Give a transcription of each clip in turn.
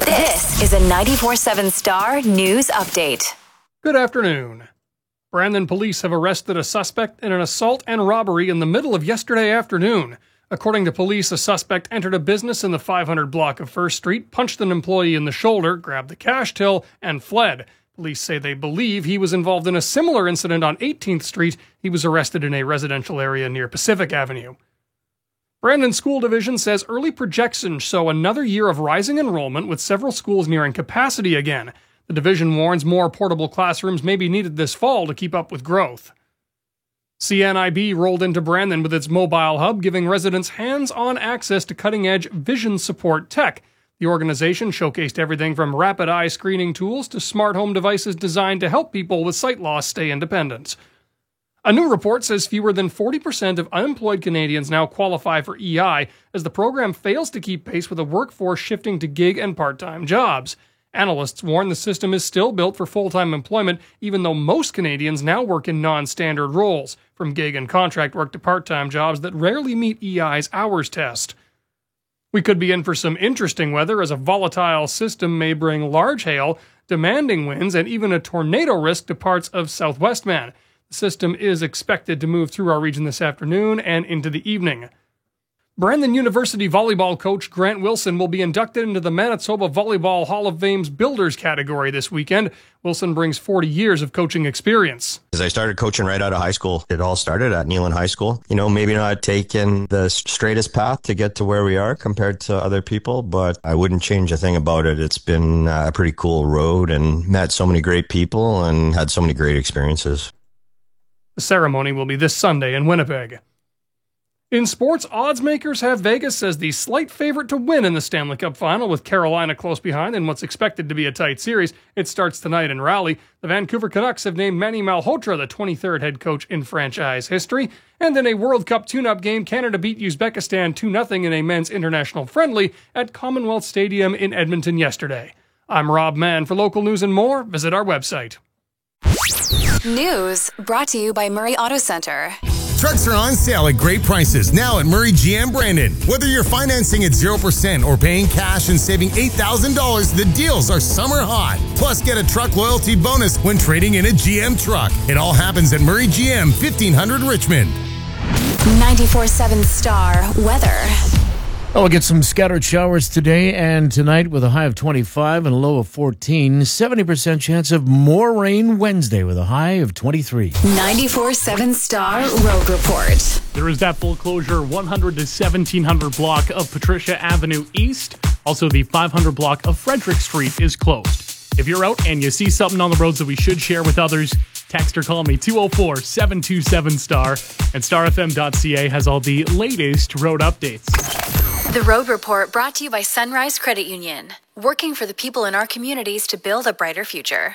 This is a 94.7 Star News Update. Good afternoon. Brandon police have arrested a suspect in an assault and robbery in the middle of yesterday afternoon. According to police, a suspect entered a business in the 500 block of First Street, punched an employee in the shoulder, grabbed the cash till, and fled. Police say they believe he was involved in a similar incident on 18th Street. He was arrested in a residential area near Pacific Avenue. Brandon School Division says early projections show another year of rising enrollment with several schools nearing capacity again. The division warns more portable classrooms may be needed this fall to keep up with growth. CNIB rolled into Brandon with its mobile hub, giving residents hands-on access to cutting-edge vision support tech. The organization showcased everything from rapid eye screening tools to smart home devices designed to help people with sight loss stay independent. A new report says fewer than 40% of unemployed Canadians now qualify for EI, as the program fails to keep pace with a workforce shifting to gig and part-time jobs. Analysts warn the system is still built for full-time employment, even though most Canadians now work in non-standard roles, from gig and contract work to part-time jobs that rarely meet EI's hours test. We could be in for some interesting weather, as a volatile system may bring large hail, demanding winds, and even a tornado risk to parts of southwest Man. The system is expected to move through our region this afternoon and into the evening. Brandon University volleyball coach Grant Wilson will be inducted into the Manitoba Volleyball Hall of Fame's Builders category this weekend. Wilson brings 40 years of coaching experience. As I started coaching right out of high school, it all started at Neelan High School. Maybe not taking the straightest path to get to where we are compared to other people, but I wouldn't change a thing about it. It's been a pretty cool road and met so many great people and had so many great experiences. The ceremony will be this Sunday in Winnipeg. In sports, odds makers have Vegas as the slight favorite to win in the Stanley Cup Final, with Carolina close behind in what's expected to be a tight series. It starts tonight in Raleigh. The Vancouver Canucks have named Manny Malhotra the 23rd head coach in franchise history. And in a World Cup tune-up game, Canada beat Uzbekistan 2-0 in a men's international friendly at Commonwealth Stadium in Edmonton yesterday. I'm Rob Mann. For local news and more, visit our website. News brought to you by Murray Auto Center. Trucks are on sale at great prices now at Murray GM Brandon. Whether you're financing at 0% or paying cash and saving $8,000, the deals are summer hot. Plus, get a truck loyalty bonus when trading in a GM truck. It all happens at Murray GM, 1500 Richmond. 94.7 Star Weather. We'll get some scattered showers today and tonight with a high of 25 and a low of 14. 70% chance of more rain Wednesday with a high of 23. 94.7 Star Road Report. There is that full closure 100 to 1700 block of Patricia Avenue East. Also, the 500 block of Frederick Street is closed. If you're out and you see something on the roads that we should share with others, text or call me 204-727-STAR. And starfm.ca has all the latest road updates. The Road Report brought to you by Sunrise Credit Union, working for the people in our communities to build a brighter future.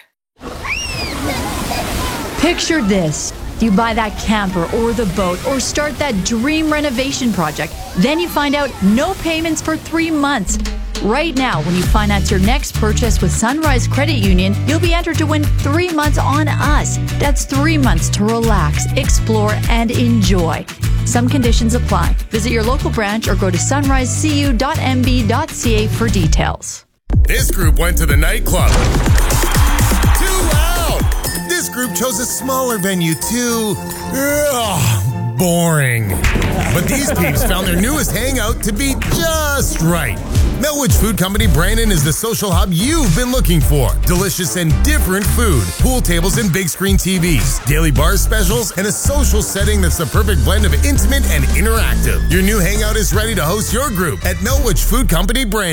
Picture this. You buy that camper or the boat or start that dream renovation project. Then you find out no payments for 3 months. Right now, when you finance your next purchase with Sunrise Credit Union, you'll be entered to win 3 months on us. That's 3 months to relax, explore, and enjoy. Some conditions apply. Visit your local branch or go to sunrisecu.mb.ca for details. This group went to the nightclub. Too loud! This group chose a smaller venue too. Boring. But these peeps found their newest hangout to be just right. Melwood Food Company Brandon is the social hub you've been looking for. Delicious and different food, pool tables and big screen TVs, daily bar specials, and a social setting that's the perfect blend of intimate and interactive. Your new hangout is ready to host your group at Melwood Food Company Brandon.